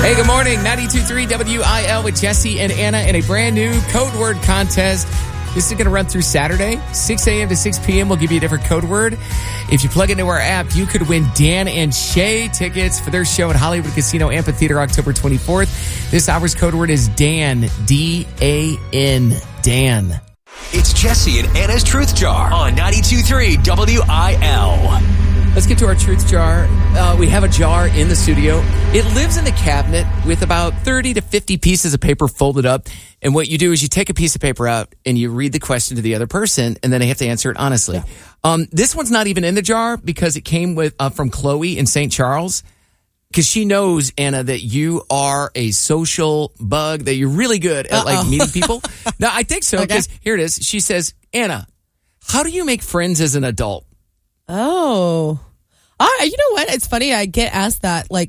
Hey, good morning. 92.3 WIL with Jesse and Anna in a brand new code word contest. This is going to run through Saturday, 6 a.m. to 6 p.m. We'll give you a different code word. If you plug into our app, you could win Dan and Shay tickets for their show at Hollywood Casino Amphitheater October 24th. This hour's code word is Dan, D-A-N, Dan. It's Jesse and Anna's Truth Jar on 92.3 WIL. Let's get to our truth jar. We have a jar in the studio. It lives in the cabinet with about 30 to 50 pieces of paper folded up. And what you do is you take a piece of paper out and you read the question to the other person, and then they have to answer it honestly. Yeah. This one's not even in the jar because it came with from Chloe in St. Charles. Because she knows, Anna, that you are a social bug, that you're really good at like meeting people. No, I think so. Because here it is. She says, Anna, how do you make friends as an adult? Oh, you know what? It's funny. I get asked that I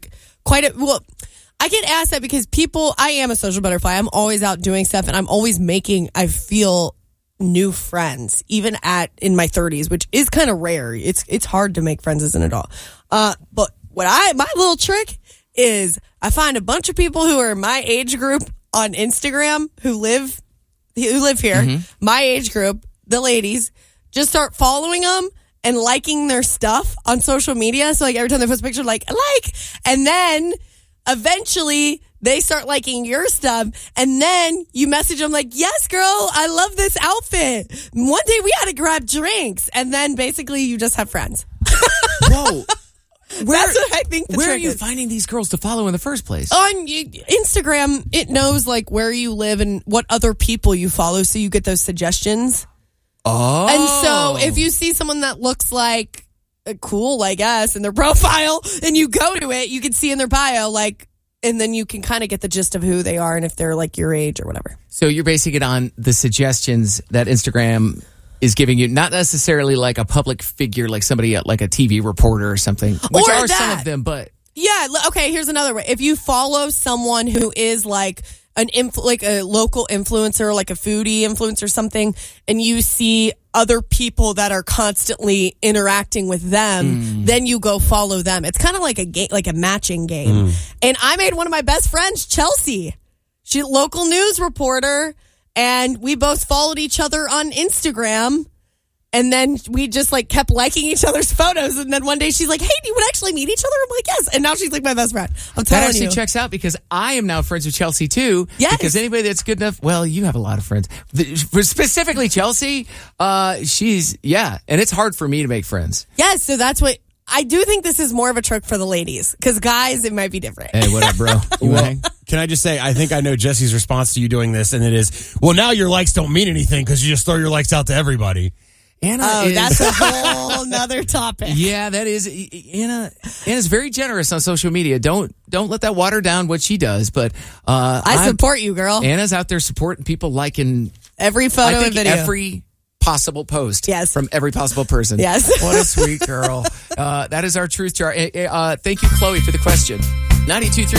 get asked that because I am a social butterfly. I'm always out doing stuff and I'm always I feel new friends, even in my 30s, which is kind of rare. It's hard to make friends as an adult. But my little trick is I find a bunch of people who are my age group on Instagram who live here, my age group, the ladies, just start following them and liking their stuff on social media. So every time they post a picture, and then eventually they start liking your stuff. And then you message them yes, girl, I love this outfit. One day we had to grab drinks. And then basically you just have friends. Whoa. That's what I think the Where trick are you is. finding these girls to follow in the first place? On Instagram, it knows where you live and what other people you follow. So you get those suggestions. Oh. And so if you see someone that looks cool like us in their profile and you go to it, you can see in their bio, and then you can kind of get the gist of who they are and if they're your age or whatever. So you're basing it on the suggestions that Instagram is giving you, not necessarily a public figure, like somebody like a TV reporter or something, which are some of them, but. Yeah. Okay. Here's another way. If you follow someone who is a local influencer, like a foodie influencer or something, and you see other people that are constantly interacting with them, then you go follow them. It's kind of like a game, like a matching game. And I made one of my best friends, Chelsea. She's a local news reporter, and we both followed each other on Instagram. And then we just kept liking each other's photos. And then one day she's like, hey, do you want to actually meet each other? I'm like, yes. And now she's my best friend. I'm telling you. That actually checks out because I am now friends with Chelsea too. Yes. Because anybody that's good enough, well, you have a lot of friends. Specifically Chelsea, and it's hard for me to make friends. Yes. So that's what I do think this is more of a trick for the ladies. Because guys, it might be different. Hey, what up, bro? You Well, hang? can I just say, I think I know Jesse's response to you doing this, and it is, well, now your likes don't mean anything because you just throw your likes out to everybody. Anna that's a whole nother topic. Yeah, that is. Anna's very generous on social media. Don't let that water down what she does. But I support you, girl. Anna's out there supporting people, liking every photo and video. Every possible post. Yes. From every possible person. Yes. What a sweet girl. That is our truth jar. Thank you, Chloe, for the question. 92.3